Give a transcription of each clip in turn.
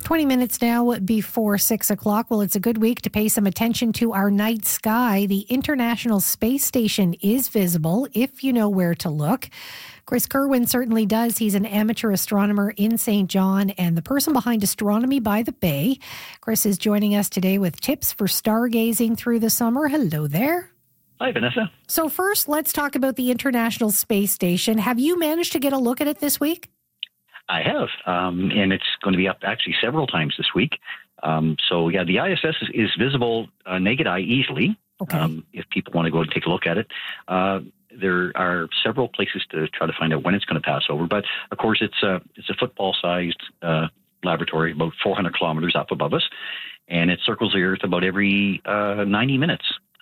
20 minutes now before 6 o'clock. Well, it's a good week to pay some attention to our night sky. The International Space Station is visible if you know where to look. Chris Kerwin certainly does. He's an amateur astronomer in St. John and the person behind Astronomy by the Bay. Chris is joining us today with tips for stargazing through the summer. Hello there. Hi, Vanessa. So first, let's talk about the International Space Station. Have you managed to get a look at it this week? I have, and it's going to be up actually several times this week. The ISS is visible naked eye easily. Okay. If people want to go and take a look at it. There are several places to try to find out when it's going to pass over, but of course it's a football-sized laboratory about 400 kilometers up above us, and it circles the Earth about every 90 minutes.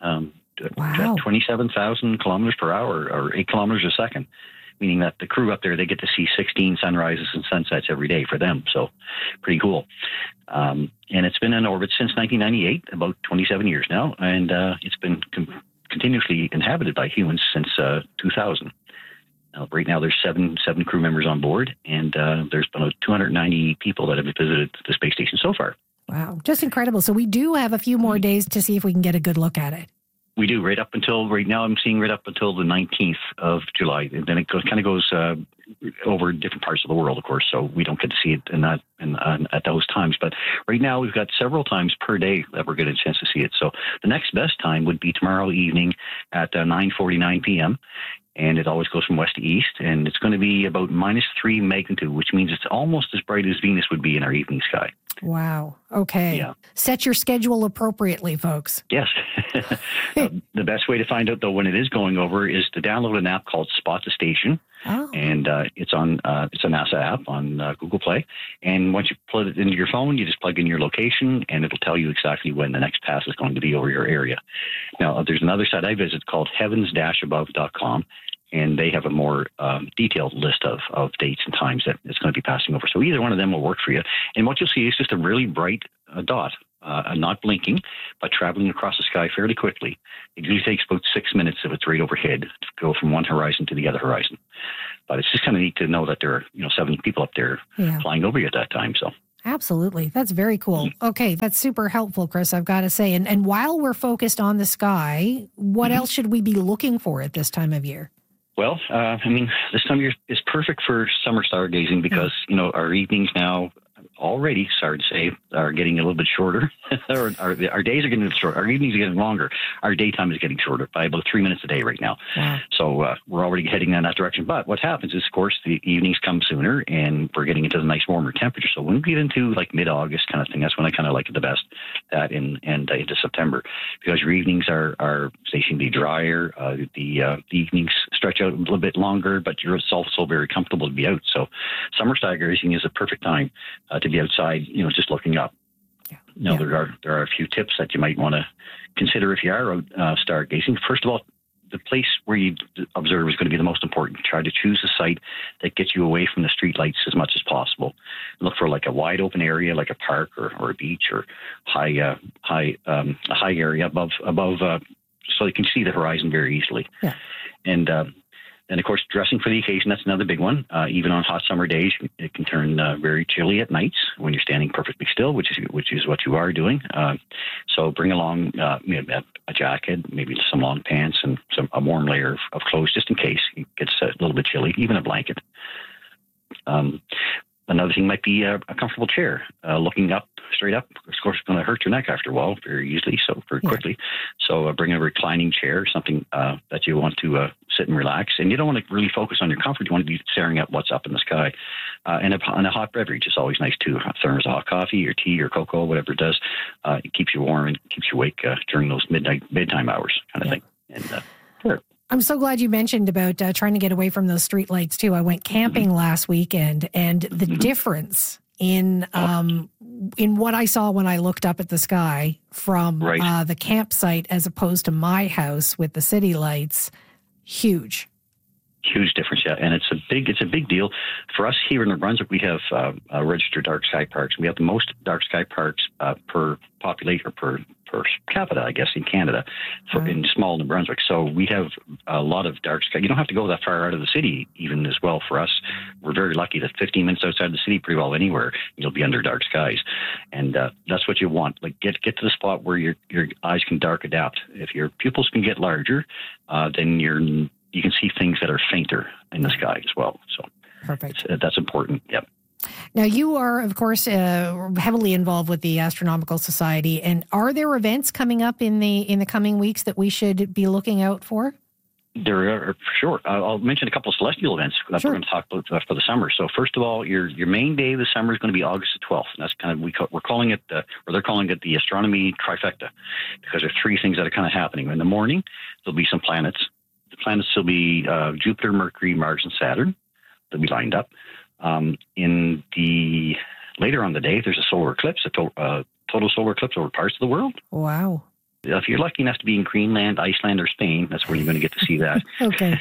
Wow. 27,000 kilometers per hour, or 8 kilometers a second. Meaning that the crew up there, they get to see 16 sunrises and sunsets every day for them. So pretty cool. And it's been in orbit since 1998, about 27 years now. And it's been continuously inhabited by humans since 2000. Right now, there's seven crew members on board, and there's been 290 people that have visited the space station so far. Wow, just incredible. So we do have a few more days to see if we can get a good look at it. We do, right now I'm seeing right up until the 19th of July. And then it kind of goes over different parts of the world, of course, so we don't get to see it at those times. But right now we've got several times per day that we're getting a chance to see it. So the next best time would be tomorrow evening at 9:49 p.m., and it always goes from west to east, and it's going to be about -3 magnitude, which means it's almost as bright as Venus would be in our evening sky. Wow. Okay. Yeah. Set your schedule appropriately, folks. Yes. The best way to find out, though, when it is going over is to download an app called Spot the Station. Oh. And it's a NASA app on Google Play. And once you plug it into your phone, you just plug in your location, and it'll tell you exactly when the next pass is going to be over your area. Now, there's another site I visit called heavens-above.com. And they have a more detailed list of dates and times that it's going to be passing over. So either one of them will work for you. And what you'll see is just a really bright dot, not blinking, but traveling across the sky fairly quickly. It usually takes about 6 minutes if it's right overhead to go from one horizon to the other horizon. But it's just kind of neat to know that there are 7 people up there flying over you at that time. So. Absolutely. That's very cool. Okay, that's super helpful, Chris, I've got to say. And while we're focused on the sky, what else should we be looking for at this time of year? Well, this time of year is perfect for summer stargazing because, our evenings now already, sorry to say, are getting a little bit shorter. Our days are getting shorter. Our evenings are getting longer. Our daytime is getting shorter by about 3 minutes a day right now. Wow. So we're already heading in that direction. But what happens is, of course, the evenings come sooner and we're getting into the nice warmer temperature. So when we get into like mid-August kind of thing, that's when I kind of like it the best, that and into September, because your evenings are they seem to be drier. The evenings stretch out a little bit longer, but it's also very comfortable to be out. So summer stargazing is a perfect time to be outside, just looking up. Now, there are a few tips that you might want to consider if you are out stargazing. First of all, the place where you observe is going to be the most important. Try to choose a site that gets you away from the street lights as much as possible. Look for like a wide open area, like a park or a beach or a high area above, so you can see the horizon very easily. Yeah. And of course, dressing for the occasion, that's another big one. Even on hot summer days, it can turn very chilly at nights when you're standing perfectly still, which is what you are doing. So bring along a jacket, maybe some long pants, and a warm layer of clothes just in case it gets a little bit chilly, even a blanket. Another thing might be a comfortable chair. Looking up, straight up, of course, it's going to hurt your neck after a while very easily, very quickly. So bring a reclining chair, something that you want to sit and relax. And you don't want to really focus on your comfort. You want to be staring at what's up in the sky. And a hot beverage is always nice, too. A thermos of hot coffee or tea or cocoa, whatever it does. It keeps you warm and keeps you awake during those bedtime hours kind of thing. And sure. I'm so glad you mentioned about trying to get away from those street lights too. I went camping last weekend, and the difference in what I saw when I looked up at the sky from the campsite as opposed to my house with the city lights, huge. Huge difference, yeah, and it's a big deal for us here in New Brunswick. We have registered dark sky parks. We have the most dark sky parks per population or per per capita, I guess, in Canada, in small New Brunswick. So we have a lot of dark sky. You don't have to go that far out of the city, even as well. For us, we're very lucky that 15 minutes outside the city, pretty well anywhere, you'll be under dark skies, and that's what you want. Like get to the spot where your eyes can dark adapt. If your pupils can get larger, then you can see things that are fainter in the sky as well. So perfect. That's important. Yep. Now, you are, of course, heavily involved with the Astronomical Society. And are there events coming up in the coming weeks that we should be looking out for? There are, for sure. I'll mention a couple of celestial events that we're going to talk about for the summer. So first of all, your main day of the summer is going to be August the 12th. And that's kind of, we're calling it, or they're calling it the astronomy trifecta, because there are three things that are kind of happening. In the morning, there'll be some planets. The planets will be Jupiter, Mercury, Mars, and Saturn. They'll be lined up. Later on the day, there's a solar eclipse, a total solar eclipse over parts of the world. Wow. If you're lucky enough to be in Greenland, Iceland, or Spain, that's where you're going to get to see that. Okay.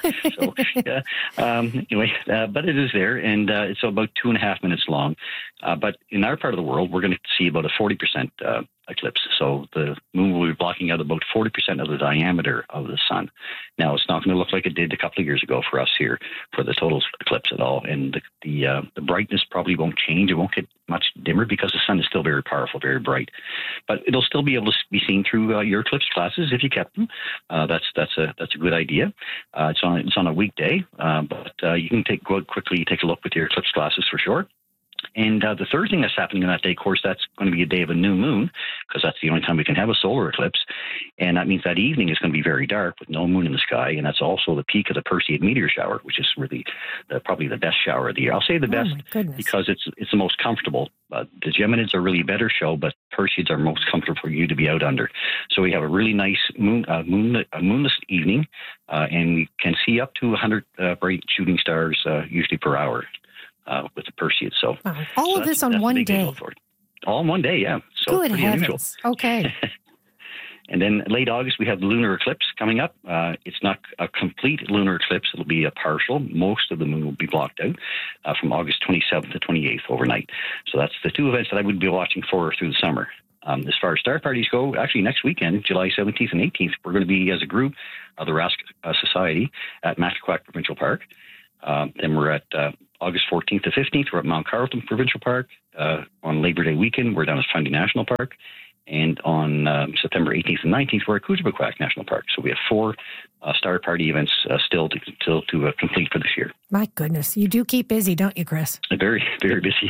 Anyway, but it is there, and it's about 2.5 minutes long. But in our part of the world, we're going to see about a 40% eclipse. So the moon will be blocking out about 40% of the diameter of the sun. Now, it's not going to look like it did a couple of years ago for us here for the total eclipse at all. And the brightness probably won't change. It won't get much dimmer because the sun is still very powerful, very bright. But it'll still be able to be seen through your eclipse glasses if you kept them. That's a good idea. It's on a weekday, but you can go out quickly, take a look with your eclipse glasses for sure. And the third thing that's happening on that day, of course, that's going to be a day of a new moon, because that's the only time we can have a solar eclipse. And that means that evening is going to be very dark with no moon in the sky. And that's also the peak of the Perseid meteor shower, which is really probably the best shower of the year. I'll say the best because it's the most comfortable. The Geminids are really a better show, but Perseids are most comfortable for you to be out under. So we have a really nice moonless evening, and we can see up to 100 bright shooting stars usually per hour. With the Perseids. So all of this on one day. All in one day, yeah. So good heavens. Unusual. Okay. And then late August, we have the lunar eclipse coming up. It's not a complete lunar eclipse. It'll be a partial. Most of the moon will be blocked out from August 27th to 28th overnight. So that's the two events that I would be watching for through the summer. As far as star parties go, actually next weekend, July 17th and 18th, we're going to be, as a group of the Rask Society, at Mactaquac Provincial Park. Then we're at August 14th to 15th, we're at Mount Carleton Provincial Park. On Labor Day weekend, we're down at Fundy National Park. And on September 18th and 19th, we're at Kootenay National Park. So we have 4 star party events still to complete for this year. My goodness. You do keep busy, don't you, Chris? Very, very busy.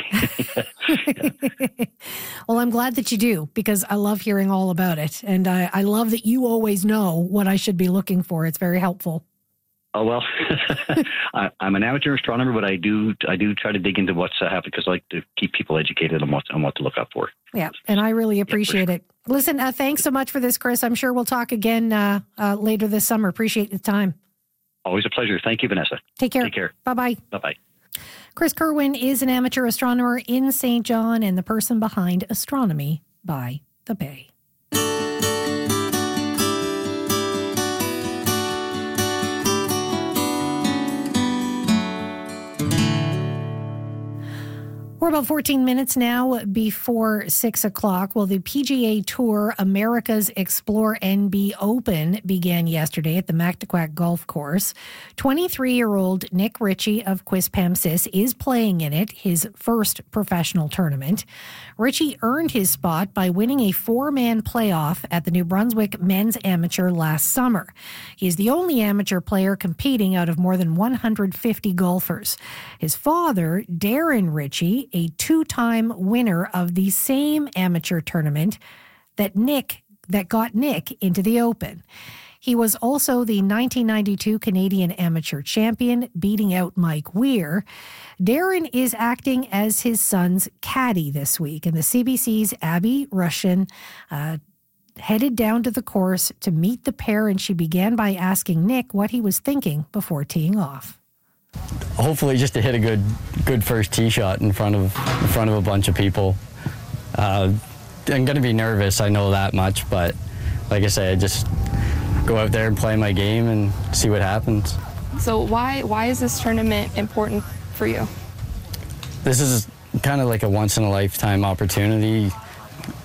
Well, I'm glad that you do, because I love hearing all about it. And I love that you always know what I should be looking for. It's very helpful. Oh, well, I'm an amateur astronomer, but I do try to dig into what's happening, because I like to keep people educated on what to look up for. Yeah, and I really appreciate it. Listen, thanks so much for this, Chris. I'm sure we'll talk again later this summer. Appreciate the time. Always a pleasure. Thank you, Vanessa. Take care. Take care. Bye-bye. Bye-bye. Chris Kerwin is an amateur astronomer in St. John and the person behind Astronomy by the Bay. We're about 14 minutes now before 6 o'clock. Well, the PGA Tour America's Explore NB Open began yesterday at the Mactaquac Golf Course. 23-year-old Nick Ritchie of Quispamsis is playing in it, his first professional tournament. Ritchie earned his spot by winning a 4-man playoff at the New Brunswick Men's Amateur last summer. He is the only amateur player competing out of more than 150 golfers. His father, Darren Ritchie, a 2-time winner of the same amateur tournament that got Nick into the Open. He was also the 1992 Canadian Amateur Champion, beating out Mike Weir. Darren is acting as his son's caddy this week, and the CBC's Abby Russian headed down to the course to meet the pair, and she began by asking Nick what he was thinking before teeing off. Hopefully just to hit a good first tee shot in front of a bunch of people. I'm going to be nervous, I know that much, but like I said, just go out there and play my game and see what happens. So why is this tournament important for you? This is kind of like a once-in-a-lifetime opportunity.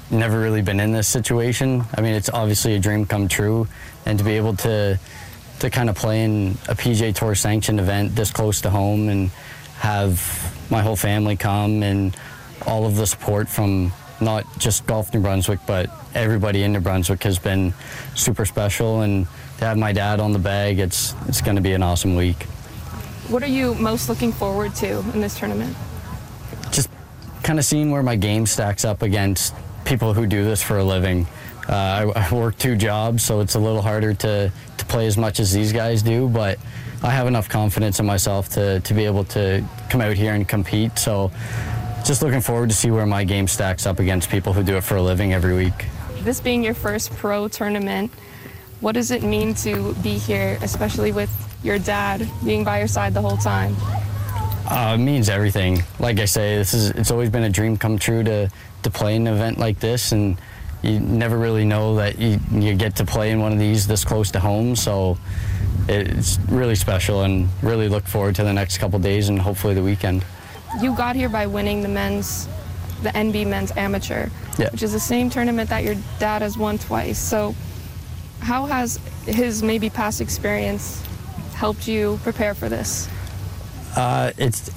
never really been in this situation. I mean, it's obviously a dream come true, and to be able to kind of play in a PGA Tour sanctioned event this close to home and have my whole family come and all of the support from not just Golf New Brunswick, but everybody in New Brunswick has been super special. And to have my dad on the bag, it's going to be an awesome week. What are you most looking forward to in this tournament? Just kind of seeing where my game stacks up against people who do this for a living. I work 2 jobs, so it's a little harder to play as much as these guys do, but I have enough confidence in myself to be able to come out here and compete. So just looking forward to see where my game stacks up against people who do it for a living every week. This being your first pro tournament, what does it mean to be here, especially with your dad being by your side the whole time? It means everything. Like I say, it's always been a dream come true to play in an event like this, and you never really know that you get to play in one of these this close to home. So it's really special, and really look forward to the next couple days and hopefully the weekend. You got here by winning the NB Men's Amateur, which is the same tournament that your dad has won twice. So how has his maybe past experience helped you prepare for this? It's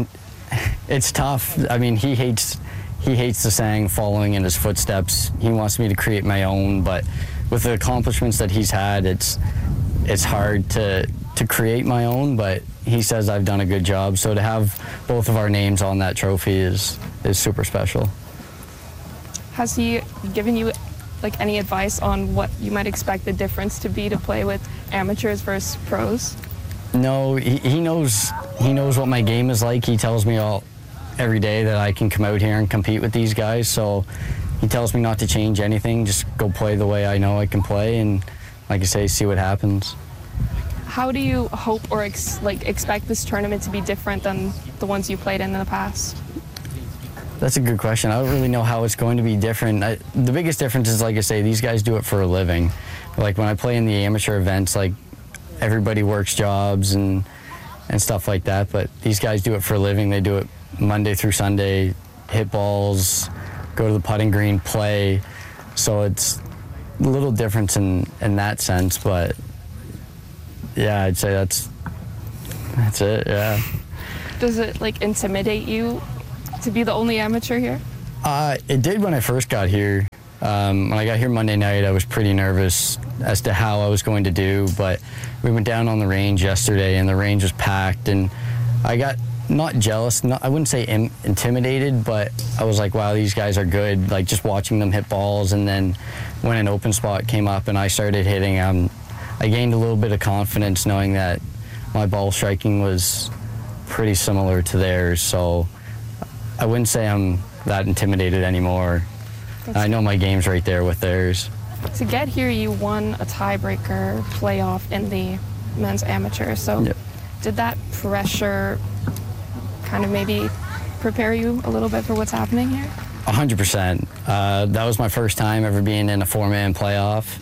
tough. I mean, he hates the saying following in his footsteps. He wants me to create my own, but with the accomplishments that he's had, it's hard to create my own, but he says I've done a good job. So to have both of our names on that trophy is super special. Has he given you like any advice on what you might expect the difference to be to play with amateurs versus pros? No, he knows what my game is like. He tells me every day that I can come out here and compete with these guys. So he tells me not to change anything, just go play the way I know I can play, and like I say, see what happens. How do you hope or expect this tournament to be different than the ones you played in the past? That's a good question. I don't really know how it's going to be different. The biggest difference is, like I say, these guys do it for a living. Like when I play in the amateur events, like everybody works jobs and stuff like that, but these guys do it for a living. They do it Monday through Sunday, hit balls, go to the putting green, play. So it's a little different in that sense, but yeah, I'd say that's it, yeah. Does it intimidate you to be the only amateur here? It did when I first got here. When I got here Monday night, I was pretty nervous as to how I was going to do, but we went down on the range yesterday and the range was packed, and I got not jealous, I wouldn't say intimidated, but I was like, wow, these guys are good. Like just watching them hit balls, and then when an open spot came up and I started hitting, I gained a little bit of confidence knowing that my ball striking was pretty similar to theirs, so I wouldn't say I'm that intimidated anymore. I know my game's right there with theirs. To get here, you won a tiebreaker playoff in the men's amateur, so yep. Did that pressure kind of maybe prepare you a little bit for what's happening here? 100%. That was my first time ever being in a 4-man playoff.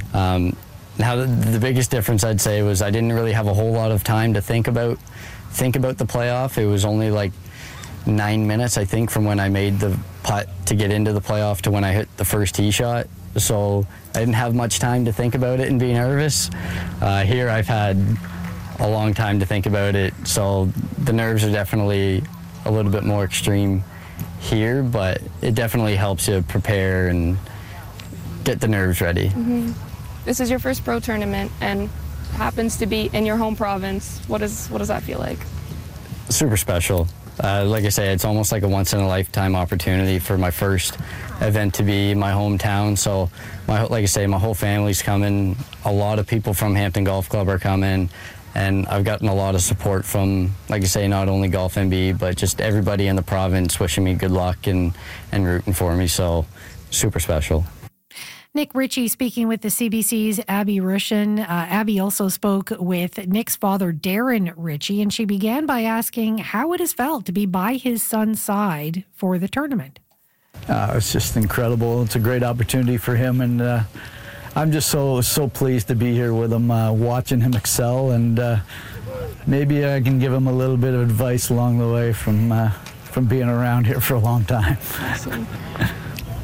Now the biggest difference I'd say was I didn't really have a whole lot of time to think about the playoff. It was only like 9 minutes, I think, from when I made the putt to get into the playoff to when I hit the first tee shot. So I didn't have much time to think about it and be nervous. Here I've had a long time to think about it, so the nerves are definitely a little bit more extreme here, but it definitely helps you prepare and get the nerves ready. Mm-hmm. This is your first pro tournament and happens to be in your home province. What does that feel like? Super special. Like I say, it's almost like a once-in-a-lifetime opportunity for my first event to be in my hometown. So, like I say, my whole family's coming. A lot of people from Hampton Golf Club are coming, and I've gotten a lot of support from, like I say, not only Golf NB, but just everybody in the province wishing me good luck and rooting for me. So, super special. Nick Ritchie speaking with the CBC's Abby Rushin. Abby also spoke with Nick's father, Darren Ritchie, and she began by asking how it has felt to be by his son's side for the tournament. It's just incredible. It's a great opportunity for him, and I'm just so pleased to be here with him, watching him excel, and maybe I can give him a little bit of advice along the way from being around here for a long time. Awesome.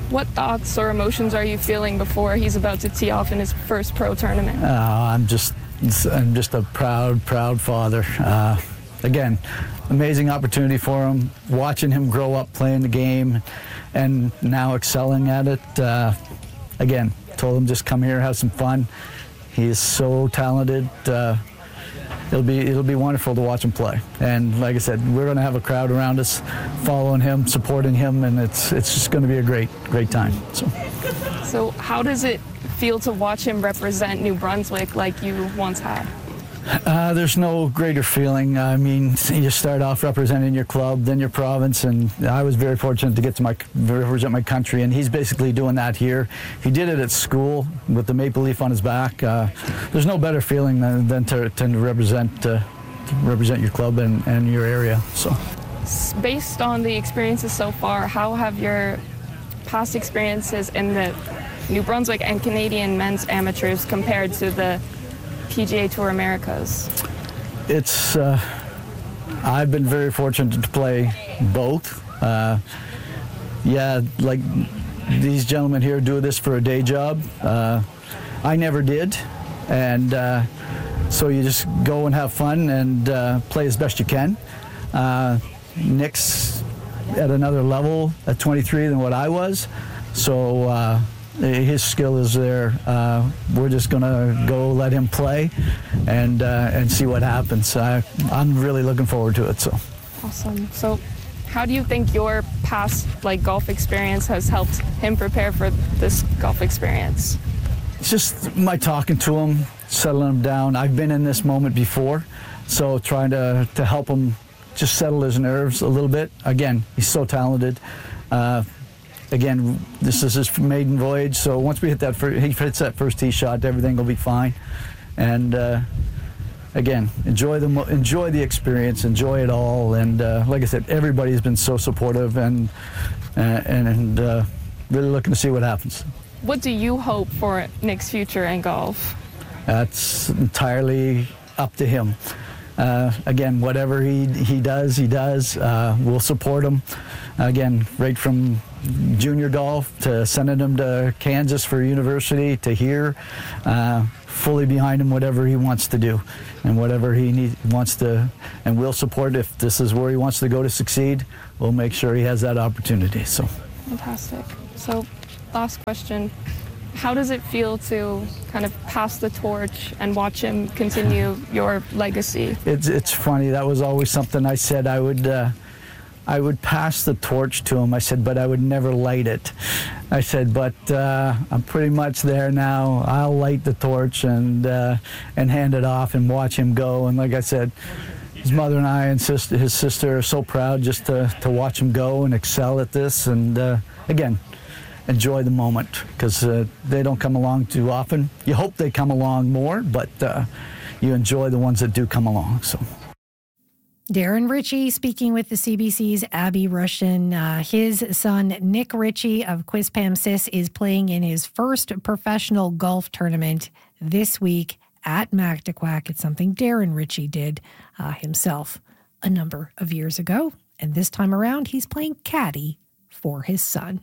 What thoughts or emotions are you feeling before he's about to tee off in his first pro tournament? I'm just a proud father. Again, amazing opportunity for him. Watching him grow up playing the game and now excelling at it. Again, told him just come here, have some fun. He is so talented. It'll be wonderful to watch him play. And like I said, we're going to have a crowd around us following him, supporting him, and it's just going to be a great time. So how does it feel to watch him represent New Brunswick like you once had? There's no greater feeling. I mean, you start off representing your club, then your province, and I was very fortunate to get to represent my country, and he's basically doing that here. He did it at school with the maple leaf on his back. There's no better feeling than to represent your club and your area. So, based on the experiences so far, how have your past experiences in the New Brunswick and Canadian men's amateurs compared to the PGA Tour Americas? It's I've been very fortunate to play both. Like these gentlemen here do this for a day job. I never did, and so you just go and have fun and play as best you can. Nick's at another level at 23 than what I was, so his skill is there. We're just going to go let him play and see what happens. I'm really looking forward to it. So awesome. So how do you think your past golf experience has helped him prepare for this golf experience? It's just my talking to him, settling him down. I've been in this moment before, so trying to help him just settle his nerves a little bit. Again, he's so talented. Again, this is his maiden voyage, so once he hits that first tee shot, everything will be fine. And again, enjoy the experience, enjoy it all. And like I said, everybody's been so supportive and really looking to see what happens. What do you hope for Nick's future in golf? That's entirely up to him. Again, whatever he does. We'll support him. Again, right from junior golf to sending him to Kansas for university to here, fully behind him, whatever he wants to do and whatever he wants to, and we'll support. If this is where he wants to go to succeed, we'll make sure he has that opportunity. So fantastic. So last question, how does it feel to kind of pass the torch and watch him continue your legacy? It's funny, that was always something I said I would pass the torch to him. I said, but I would never light it. I said, but I'm pretty much there now. I'll light the torch and hand it off and watch him go. And like I said, his mother and I and his sister are so proud just to watch him go and excel at this. And again, enjoy the moment, because they don't come along too often. You hope they come along more, but you enjoy the ones that do come along. So. Darren Ritchie speaking with the CBC's Abby Russian. His son, Nick Ritchie of Quispamsis, is playing in his first professional golf tournament this week at Mactaquac. It's something Darren Ritchie did himself a number of years ago. And this time around, he's playing caddy for his son.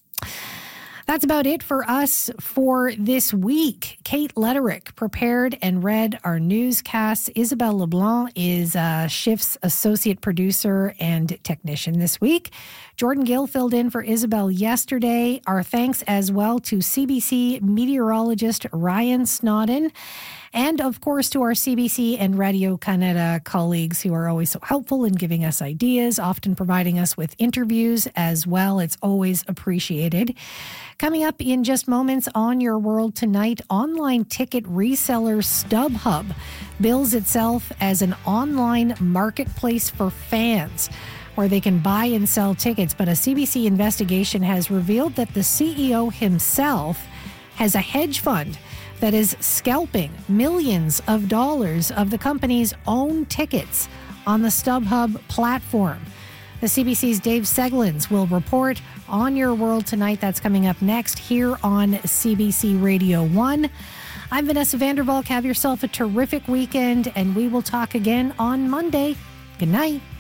That's about it for us for this week. Kate Letterick prepared and read our newscasts. Isabelle LeBlanc is Shift's associate producer and technician this week. Jordan Gill filled in for Isabel yesterday. Our thanks as well to CBC meteorologist Ryan Snodden. And, of course, to our CBC and Radio Canada colleagues who are always so helpful in giving us ideas, often providing us with interviews as well. It's always appreciated. Coming up in just moments on Your World Tonight, online ticket reseller StubHub bills itself as an online marketplace for fans where they can buy and sell tickets. But a CBC investigation has revealed that the CEO himself has a hedge fund that is scalping millions of dollars of the company's own tickets on the StubHub platform. The CBC's Dave Seglins will report on Your World Tonight. That's coming up next here on CBC Radio 1. I'm Vanessa Vandervalk. Have yourself a terrific weekend, and we will talk again on Monday. Good night.